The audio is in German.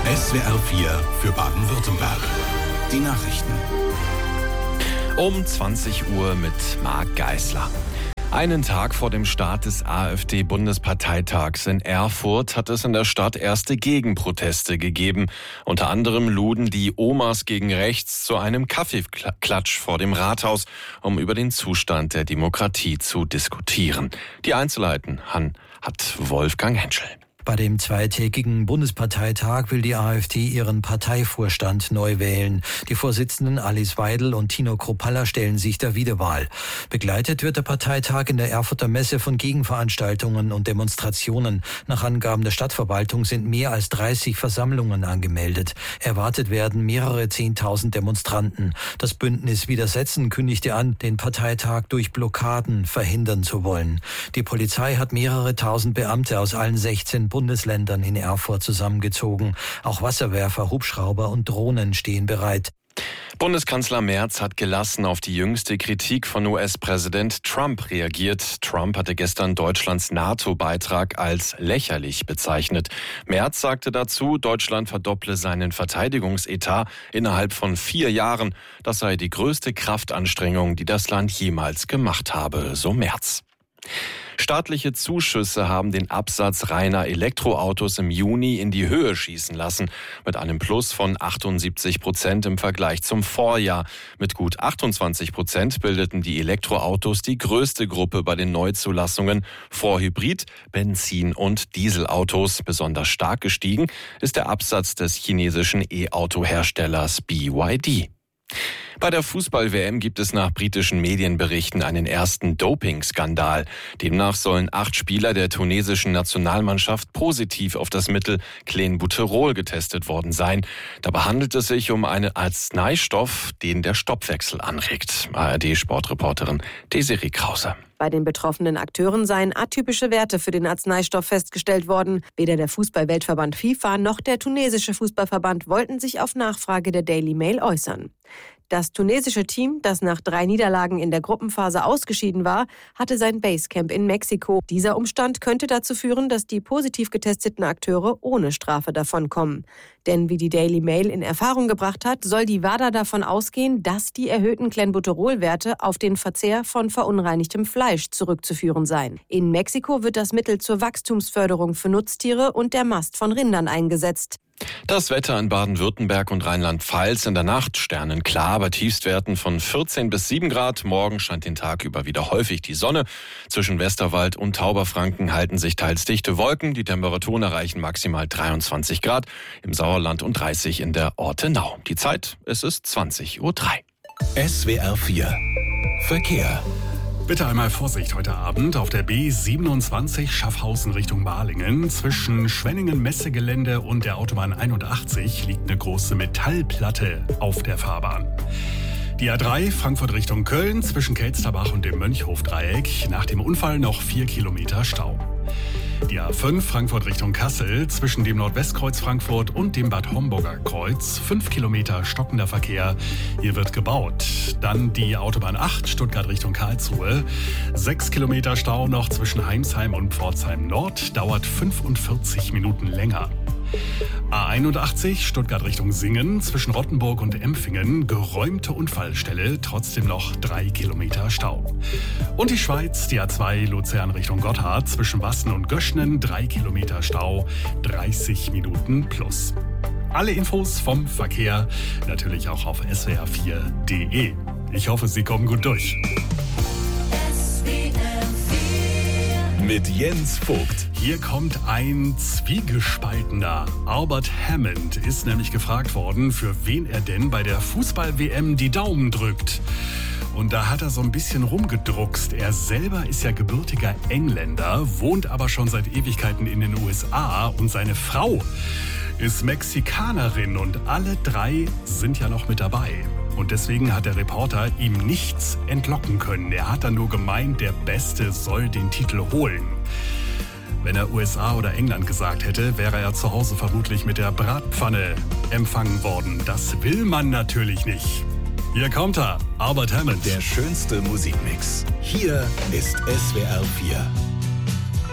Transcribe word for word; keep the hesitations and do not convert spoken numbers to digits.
S W R vier für Baden-Württemberg. Die Nachrichten. Um zwanzig Uhr mit Marc Geisler. Einen Tag vor dem Start des AfD-Bundesparteitags in Erfurt hat es in der Stadt erste Gegenproteste gegeben. Unter anderem luden die Omas gegen rechts zu einem Kaffeeklatsch vor dem Rathaus, um über den Zustand der Demokratie zu diskutieren. Die Einzelheiten hat Wolfgang Henschel. Bei dem zweitägigen Bundesparteitag will die AfD ihren Parteivorstand neu wählen. Die Vorsitzenden Alice Weidel und Tino Kruppalla stellen sich der Wiederwahl. Begleitet wird der Parteitag in der Erfurter Messe von Gegenveranstaltungen und Demonstrationen. Nach Angaben der Stadtverwaltung sind mehr als dreißig Versammlungen angemeldet. Erwartet werden mehrere Zehntausend Demonstranten. Das Bündnis Widersetzen kündigte an, den Parteitag durch Blockaden verhindern zu wollen. Die Polizei hat mehrere tausend Beamte aus allen sechzehn Bundesländern in Erfurt zusammengezogen. Auch Wasserwerfer, Hubschrauber und Drohnen stehen bereit. Bundeskanzler Merz hat gelassen auf die jüngste Kritik von U S-Präsident Trump reagiert. Trump hatte gestern Deutschlands NATO-Beitrag als lächerlich bezeichnet. Merz sagte dazu, Deutschland verdopple seinen Verteidigungsetat innerhalb von vier Jahren. Das sei die größte Kraftanstrengung, die das Land jemals gemacht habe, so Merz. Staatliche Zuschüsse haben den Absatz reiner Elektroautos im Juni in die Höhe schießen lassen, mit einem Plus von achtundsiebzig Prozent im Vergleich zum Vorjahr. Mit gut achtundzwanzig Prozent bildeten die Elektroautos die größte Gruppe bei den Neuzulassungen. Vor Hybrid-, Benzin- und Dieselautos. Besonders stark gestiegen ist der Absatz des chinesischen E-Auto-Herstellers B Y D. Bei der Fußball-W M gibt es nach britischen Medienberichten einen ersten Doping-Skandal. Demnach sollen acht Spieler der tunesischen Nationalmannschaft positiv auf das Mittel Clenbuterol getestet worden sein. Dabei handelt es sich um einen Arzneistoff, den der Stoffwechsel anregt. A R D-Sportreporterin Desiree Krause. Bei den betroffenen Akteuren seien atypische Werte für den Arzneistoff festgestellt worden. Weder der Fußball-Weltverband FIFA noch der tunesische Fußballverband wollten sich auf Nachfrage der Daily Mail äußern. Das tunesische Team, das nach drei Niederlagen in der Gruppenphase ausgeschieden war, hatte sein Basecamp in Mexiko. Dieser Umstand könnte dazu führen, dass die positiv getesteten Akteure ohne Strafe davonkommen. Denn wie die Daily Mail in Erfahrung gebracht hat, soll die WADA davon ausgehen, dass die erhöhten Clenbuterol-Werte auf den Verzehr von verunreinigtem Fleisch zurückzuführen seien. In Mexiko wird das Mittel zur Wachstumsförderung für Nutztiere und der Mast von Rindern eingesetzt. Das Wetter in Baden-Württemberg und Rheinland-Pfalz: in der Nacht sternenklar bei Tiefstwerten von vierzehn bis sieben Grad. Morgen scheint den Tag über wieder häufig die Sonne. Zwischen Westerwald und Tauberfranken halten sich teils dichte Wolken. Die Temperaturen erreichen maximal dreiundzwanzig Grad im Sauerland und dreißig in der Ortenau. Die Zeit, es ist zwanzig Uhr drei. S W R vier Verkehr. Bitte einmal Vorsicht heute Abend auf der B siebenundzwanzig Schaffhausen Richtung Balingen. Zwischen Schwenningen-Messegelände und der Autobahn einundachtzig liegt eine große Metallplatte auf der Fahrbahn. Die A drei Frankfurt Richtung Köln zwischen Kelsterbach und dem Mönchhofdreieck. Nach dem Unfall noch vier Kilometer Stau. Die A fünf Frankfurt Richtung Kassel zwischen dem Nordwestkreuz Frankfurt und dem Bad Homburger Kreuz. Fünf Kilometer stockender Verkehr. Hier wird gebaut. Dann die Autobahn acht Stuttgart Richtung Karlsruhe. Sechs Kilometer Stau noch zwischen Heimsheim und Pforzheim Nord. Dauert fünfundvierzig Minuten länger. A einundachtzig Stuttgart Richtung Singen zwischen Rottenburg und Empfingen. Geräumte Unfallstelle, trotzdem noch drei Kilometer Stau. Und die Schweiz, die A zwei Luzern Richtung Gotthard zwischen Wassen und Göschnen. Drei Kilometer Stau, dreißig Minuten plus. Alle Infos vom Verkehr natürlich auch auf S W R vier Punkt de. Ich hoffe, Sie kommen gut durch. Mit Jens Vogt. Hier kommt ein Zwiegespaltener. Albert Hammond ist nämlich gefragt worden, für wen er denn bei der Fußball-W M die Daumen drückt. Und da hat er so ein bisschen rumgedruckst. Er selber ist ja gebürtiger Engländer, wohnt aber schon seit Ewigkeiten in den U S A. Und seine Frau ist Mexikanerin und alle drei sind ja noch mit dabei. Und deswegen hat der Reporter ihm nichts entlocken können. Er hat dann nur gemeint, der Beste soll den Titel holen. Wenn er U S A oder England gesagt hätte, wäre er zu Hause vermutlich mit der Bratpfanne empfangen worden. Das will man natürlich nicht. Hier kommt er, Albert Hammond. Der schönste Musikmix. Hier ist S W R vier.